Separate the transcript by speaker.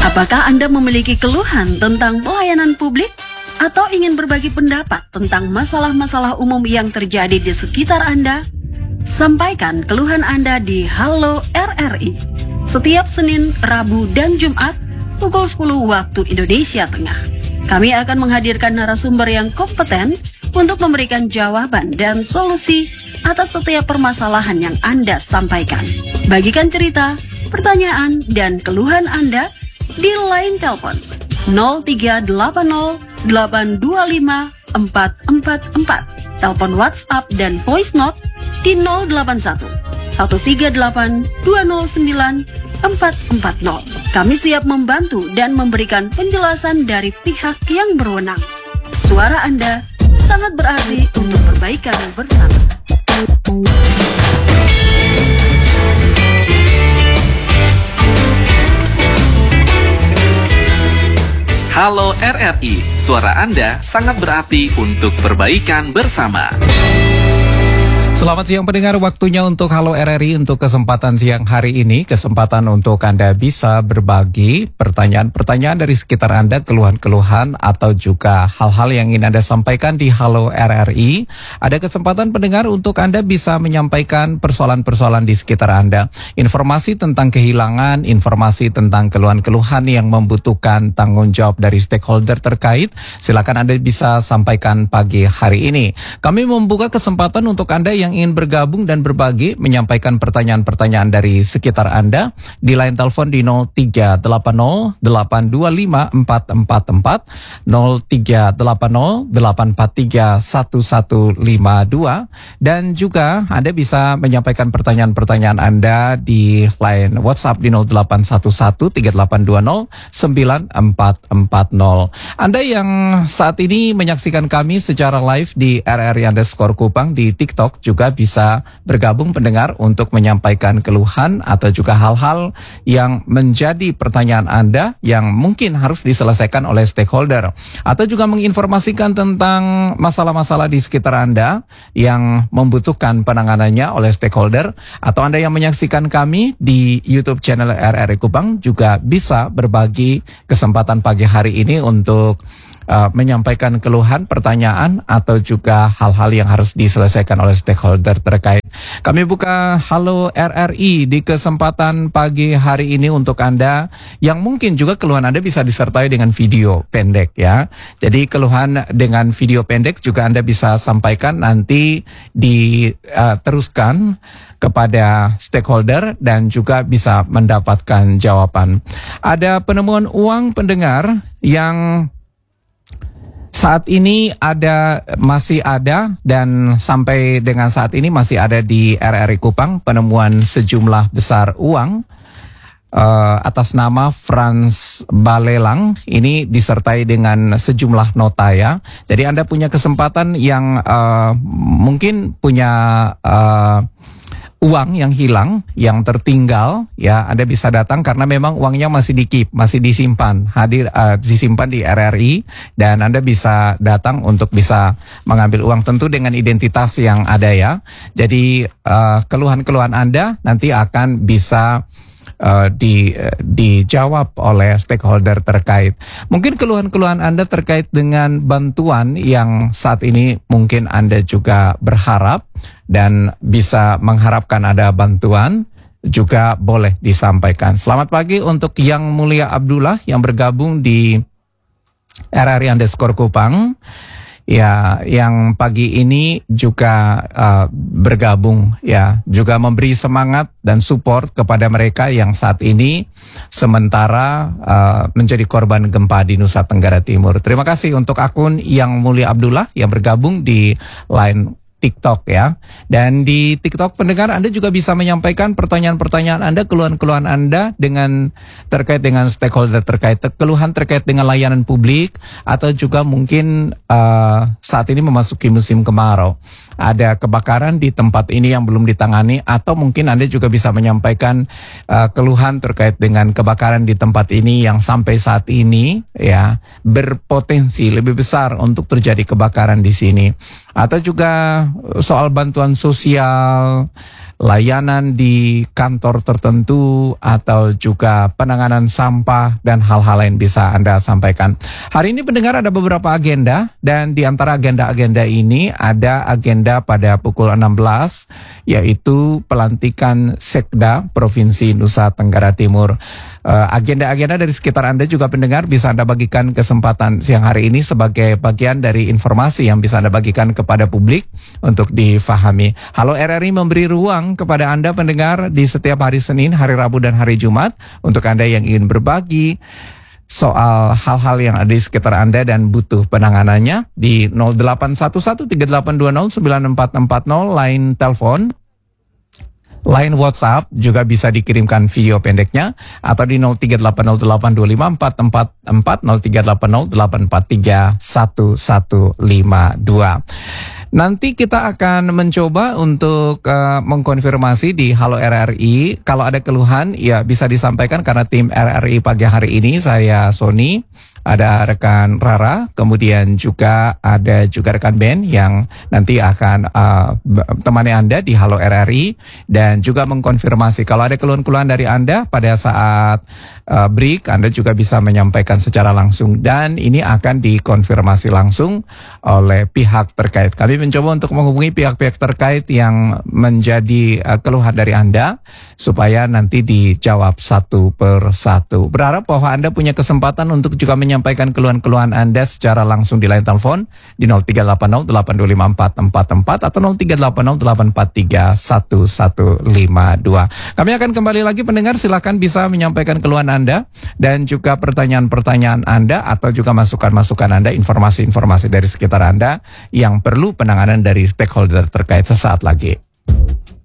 Speaker 1: Apakah Anda memiliki keluhan tentang pelayanan publik? Atau ingin berbagi pendapat tentang masalah-masalah umum yang terjadi di sekitar Anda? Sampaikan keluhan Anda di Halo RRI setiap Senin, Rabu, dan Jumat pukul 10 waktu Indonesia Tengah. Kami akan menghadirkan narasumber yang kompeten untuk memberikan jawaban dan solusi atas setiap permasalahan yang Anda sampaikan. Bagikan cerita, pertanyaan, dan keluhan Anda di line telepon 0380 825 444, telepon WhatsApp dan voice note di 081 138 209 440. Kami siap membantu dan memberikan penjelasan dari pihak yang berwenang. Suara Anda sangat berarti untuk perbaikan bersama.
Speaker 2: Halo RRI, suara Anda sangat berarti untuk perbaikan bersama.
Speaker 3: Selamat siang pendengar, waktunya untuk Halo RRI untuk kesempatan siang hari ini. Kesempatan untuk Anda bisa berbagi pertanyaan-pertanyaan dari sekitar Anda, keluhan-keluhan atau juga hal-hal yang ingin Anda sampaikan di Halo RRI. Ada kesempatan pendengar untuk Anda bisa menyampaikan persoalan-persoalan di sekitar Anda. Informasi tentang kehilangan, informasi tentang keluhan-keluhan yang membutuhkan tanggung jawab dari stakeholder terkait. Silakan Anda bisa sampaikan pagi hari ini. Kami membuka kesempatan untuk Anda yang ingin bergabung dan berbagi, menyampaikan pertanyaan-pertanyaan dari sekitar Anda di line telepon di 0380 825 444, 0380 843 1152, dan juga Anda bisa menyampaikan pertanyaan-pertanyaan Anda di line WhatsApp di 0811 3820 9440. Anda yang saat ini menyaksikan kami secara live di RRI_Kupang di TikTok juga bisa bergabung pendengar untuk menyampaikan keluhan atau juga hal-hal yang menjadi pertanyaan Anda yang mungkin harus diselesaikan oleh stakeholder, atau juga menginformasikan tentang masalah-masalah di sekitar Anda yang membutuhkan penanganannya oleh stakeholder. Atau Anda yang menyaksikan kami di YouTube channel RRI Kupang juga bisa berbagi kesempatan pagi hari ini untuk menyampaikan keluhan, pertanyaan, atau juga hal-hal yang harus diselesaikan oleh stakeholder terkait. Kami buka Halo RRI di kesempatan pagi hari ini untuk Anda yang mungkin juga keluhan Anda bisa disertai dengan video pendek ya. Jadi keluhan dengan video pendek juga Anda bisa sampaikan, nanti diteruskan kepada stakeholder dan juga bisa mendapatkan jawaban. Ada penemuan uang pendengar yang saat ini masih ada dan sampai dengan saat ini masih ada di RRI Kupang, penemuan sejumlah besar uang atas nama Franz Balelang. Ini disertai dengan sejumlah nota ya. Jadi Anda punya kesempatan yang mungkin punya uang yang hilang, yang tertinggal, ya Anda bisa datang karena memang uangnya masih masih disimpan, disimpan di RRI, dan Anda bisa datang untuk bisa mengambil uang tentu dengan identitas yang ada ya. Jadi keluhan-keluhan Anda nanti akan bisa dijawab oleh stakeholder terkait. Mungkin keluhan-keluhan Anda terkait dengan bantuan yang saat ini mungkin Anda juga berharap dan bisa mengharapkan ada bantuan, juga boleh disampaikan. Selamat pagi untuk Yang Mulia Abdullah yang bergabung di RRI_Kupang. Ya, yang pagi ini juga bergabung ya, juga memberi semangat dan support kepada mereka yang saat ini sementara menjadi korban gempa di Nusa Tenggara Timur. Terima kasih untuk akun Yang Mulia Abdullah yang bergabung di line TikTok ya. Dan di TikTok pendengar Anda juga bisa menyampaikan pertanyaan-pertanyaan Anda, keluhan-keluhan Anda terkait dengan stakeholder terkait, keluhan terkait dengan layanan publik, atau juga mungkin saat ini memasuki musim kemarau. Ada kebakaran di tempat ini yang belum ditangani, atau mungkin Anda juga bisa menyampaikan keluhan terkait dengan kebakaran di tempat ini yang sampai saat ini ya berpotensi lebih besar untuk terjadi kebakaran di sini. Atau juga soal bantuan sosial, layanan di kantor tertentu, atau juga penanganan sampah dan hal-hal lain bisa Anda sampaikan. Hari ini pendengar ada beberapa agenda, dan di antara agenda-agenda ini ada agenda pada pukul 16, yaitu pelantikan Sekda Provinsi Nusa Tenggara Timur. Agenda-agenda dari sekitar Anda juga pendengar bisa Anda bagikan kesempatan siang hari ini sebagai bagian dari informasi yang bisa Anda bagikan kepada publik untuk difahami. Halo RRI memberi ruang kepada Anda pendengar di setiap hari Senin, hari Rabu, dan hari Jumat untuk Anda yang ingin berbagi soal hal-hal yang ada di sekitar Anda dan butuh penanganannya di 081138209440 line telepon. Line WhatsApp juga bisa dikirimkan video pendeknya atau di 0380825444 038084311152. Nanti kita akan mencoba untuk mengkonfirmasi di Halo RRI. Kalau ada keluhan ya bisa disampaikan karena tim RRI pagi hari ini saya Sony, ada rekan Rara, kemudian juga ada rekan Ben yang nanti akan temani Anda di Halo RRI dan juga mengkonfirmasi kalau ada keluhan-keluhan dari Anda pada saat break, Anda juga bisa menyampaikan secara langsung dan ini akan dikonfirmasi langsung oleh pihak terkait. Kami mencoba untuk menghubungi pihak-pihak terkait yang menjadi keluhan dari Anda supaya nanti dijawab satu per satu. Berharap bahwa Anda punya kesempatan untuk juga menyampaikan keluhan-keluhan Anda secara langsung di line telepon di 0380825444 atau 038084311152. Kami akan kembali lagi pendengar, silakan bisa menyampaikan keluhan Anda dan juga pertanyaan-pertanyaan Anda atau juga masukan-masukan Anda, informasi-informasi dari sekitar Anda yang perlu penanganan dari stakeholder terkait sesaat lagi.